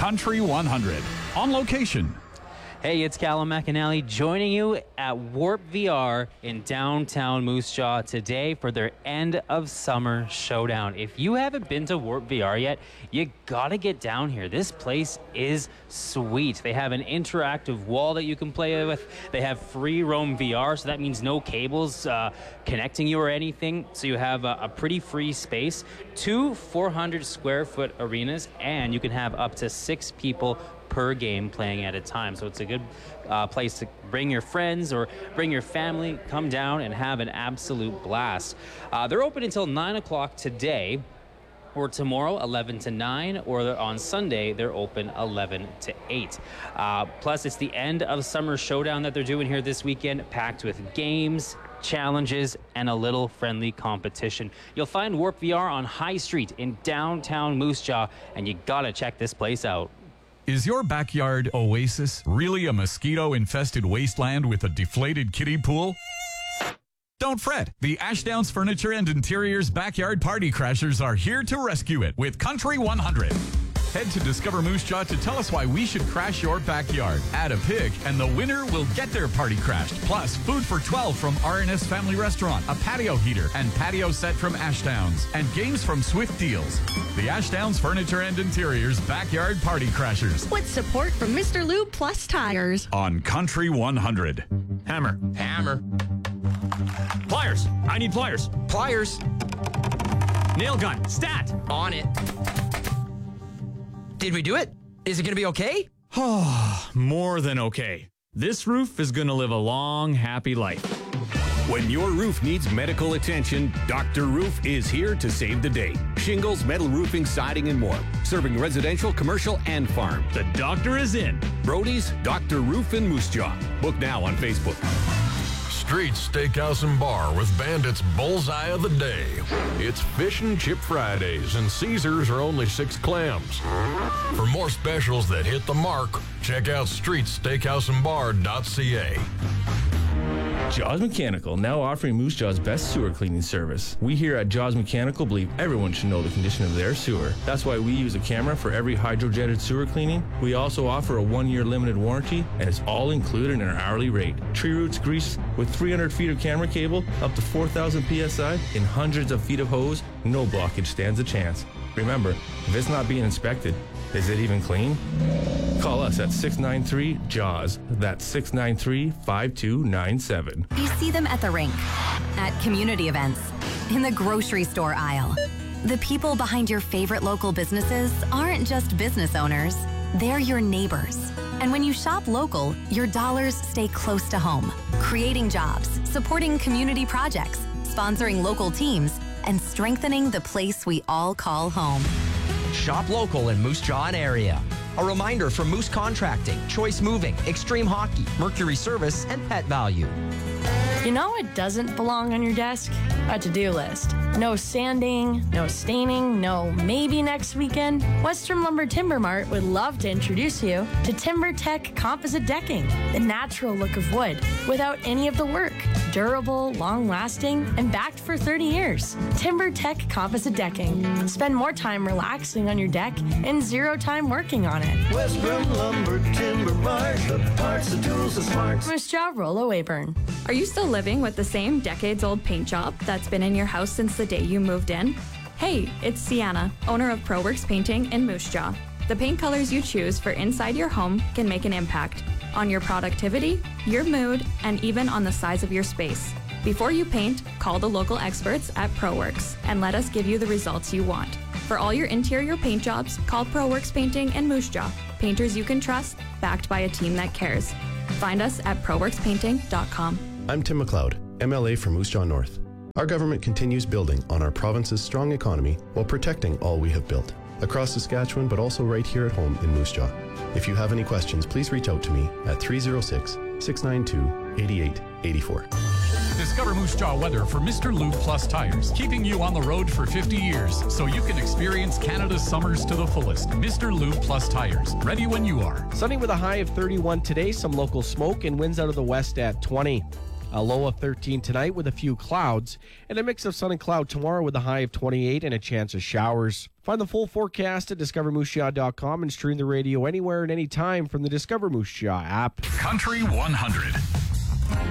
Country 100. On location. Hey, it's Callum McAnally joining you at Warp VR in downtown Moose Jaw today for their end of summer showdown. If you haven't been to Warp VR yet, you gotta get down here. This place is sweet. They have an interactive wall that you can play with. They have free roam VR, so that means no cables connecting you or anything. So you have a pretty free space, 2 400 square foot arenas, and you can have up to 6 people per game playing at a time. So it's a good place to bring your friends or bring your family, come down and have an absolute blast. They're open until 9 o'clock today, or tomorrow 11 to 9, or on Sunday they're open 11 to 8. Plus it's the end of summer showdown that they're doing here this weekend, packed with games, challenges, and a little friendly competition. You'll find Warp VR on High Street in downtown Moose Jaw, and you gotta check this place out. Is your backyard oasis really a mosquito-infested wasteland with a deflated kiddie pool? Don't fret. The Ashdowns Furniture and Interiors Backyard Party Crashers are here to rescue it with Country 100. Head to Discover Moose Jaw to tell us why we should crash your backyard. Add a pig, and the winner will get their party crashed. Plus, food for 12 from R&S Family Restaurant, a patio heater and patio set from Ashdowns, and games from Swift Deals. The Ashdowns Furniture and Interiors Backyard Party Crashers. With support from Mr. Lube Plus Tires. On Country 100. Hammer. Hammer. Pliers. I need pliers. Pliers. Nail gun. Stat. On it. Did we do it? Is it going to be okay? More than okay. This roof is going to live a long, happy life. When your roof needs medical attention, Dr. Roof is here to save the day. Shingles, metal roofing, siding, and more. Serving residential, commercial, and farm. The doctor is in. Brody's Dr. Roof in Moose Jaw. Book now on Facebook. Street's Steakhouse and Bar with Bandit's Bullseye of the Day. It's Fish and Chip Fridays, and Caesars are only 6 clams. For more specials that hit the mark, check out streetsteakhouseandbar.ca. Jaws Mechanical, now offering Moose Jaw's best sewer cleaning service. We here at Jaws Mechanical believe everyone should know the condition of their sewer. That's why we use a camera for every hydrojetted sewer cleaning. We also offer a 1-year limited warranty, and it's all included in our hourly rate. Tree roots grease with 300 feet of camera cable, up to 4,000 PSI, and hundreds of feet of hose, no blockage stands a chance. Remember, if it's not being inspected, is it even clean? Call us at 693-JAWS. That's 693-5297. You see them at the rink, at community events, in the grocery store aisle. The people behind your favorite local businesses aren't just business owners, they're your neighbors. And when you shop local, your dollars stay close to home, creating jobs, supporting community projects, sponsoring local teams, and strengthening the place we all call home. Shop local in Moose Jaw and area. A reminder from Moose Contracting, Choice Moving, Extreme Hockey, Mercury Service, and Pet Value. You know what doesn't belong on your desk? A to-do list. No sanding, no staining, no maybe next weekend. Western Lumber Timber Mart would love to introduce you to TimberTech Composite Decking, the natural look of wood without any of the work. Durable, long-lasting, and backed for 30 years. TimberTech Composite Decking. Spend more time relaxing on your deck and 0 time working on it. Western Lumber Timber Mart, the parts, the tools, the smarts. Moose Jaw, Rollo Weyburn. Are you still living with the same decades-old paint job that's been in your house since the day you moved in? Hey, it's Sienna, owner of ProWorks Painting in Moose Jaw. The paint colors you choose for inside your home can make an impact on your productivity, your mood, and even on the size of your space. Before you paint, call the local experts at ProWorks and let us give you the results you want. For all your interior paint jobs, call ProWorks Painting in Moose Jaw. Painters you can trust, backed by a team that cares. Find us at ProWorksPainting.com. I'm Tim McLeod, MLA for Moose Jaw North. Our government continues building on our province's strong economy while protecting all we have built. Across Saskatchewan, but also right here at home in Moose Jaw. If you have any questions, please reach out to me at 306-692-8884. Discover Moose Jaw weather for Mr. Lube Plus Tires, keeping you on the road for 50 years so you can experience Canada's summers to the fullest. Mr. Lube Plus Tires, ready when you are. Sunny with a high of 31 today, some local smoke, and winds out of the west at 20. A low of 13 tonight with a few clouds, and a mix of sun and cloud tomorrow with a high of 28 and a chance of showers. Find the full forecast at discovermoosejah.com and stream the radio anywhere and anytime from the Discover Moose Jaw app. Country 100.